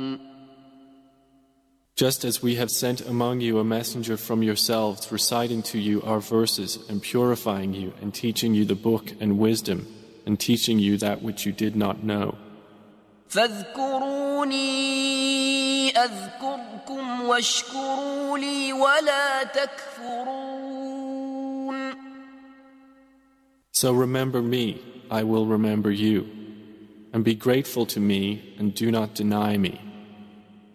Just as we have sent among you a messenger from yourselves, reciting to you our verses and purifying you and teaching you the book and wisdom and teaching you that which you did not know. فاذكروني أذكركم واشكروا لي ولا تكفرون. So remember me, I will remember you, and be grateful to me and do not deny me.